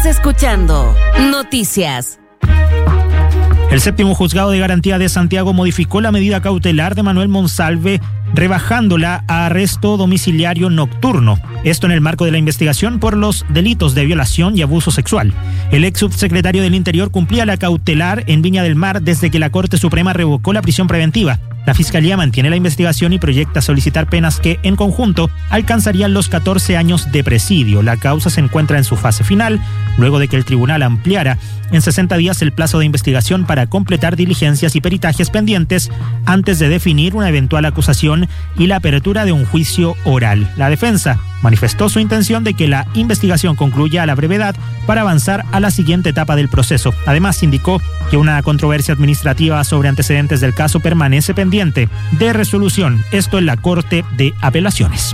Escuchando Noticias. El séptimo juzgado de garantía de Santiago modificó la medida cautelar de Manuel Monsalve, rebajándola a arresto domiciliario nocturno. Esto en el marco de la investigación por los delitos de violación y abuso sexual. El ex subsecretario del Interior cumplía la cautelar en Viña del Mar desde que la Corte Suprema revocó la prisión preventiva. La Fiscalía mantiene la investigación y proyecta solicitar penas que, en conjunto, alcanzarían los 14 años de presidio. La causa se encuentra en su fase final, luego de que el tribunal ampliara en 60 días el plazo de investigación para completar diligencias y peritajes pendientes antes de definir una eventual acusación y la apertura de un juicio oral. La defensa manifestó su intención de que la investigación concluya a la brevedad para avanzar a la siguiente etapa del proceso. Además, indicó que una controversia administrativa sobre antecedentes del caso permanece pendiente de resolución, esto en la Corte de Apelaciones.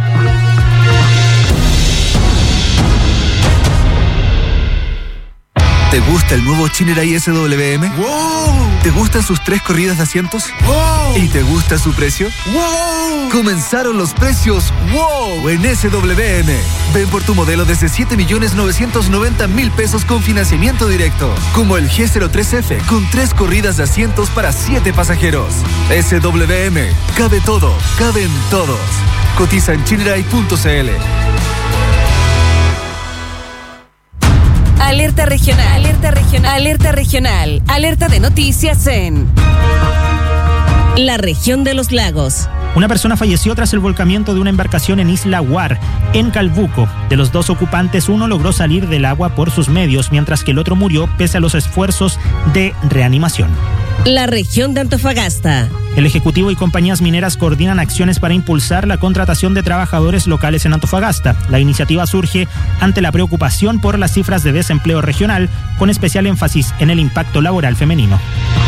¿Te gusta el nuevo Chinerai SWM? ¡Wow! ¿Te gustan sus 3 corridas de asientos? ¡Wow! ¿Y te gusta su precio? ¡Wow! Comenzaron los precios ¡wow! En SWM. Ven por tu modelo desde 7.990.000 pesos con financiamiento directo. Como el G03F con 3 corridas de asientos para 7 pasajeros. SWM. Cabe todo. Caben todos. Cotiza en chinerai.cl. Alerta regional, alerta regional, alerta regional, alerta de noticias en la región de los lagos. Una persona falleció tras el volcamiento de una embarcación en Isla Guar, en Calbuco. De los 2 ocupantes, uno logró salir del agua por sus medios, mientras que el otro murió pese a los esfuerzos de reanimación. La región de Antofagasta. El Ejecutivo y compañías mineras coordinan acciones para impulsar la contratación de trabajadores locales en Antofagasta. La iniciativa surge ante la preocupación por las cifras de desempleo regional, con especial énfasis en el impacto laboral femenino.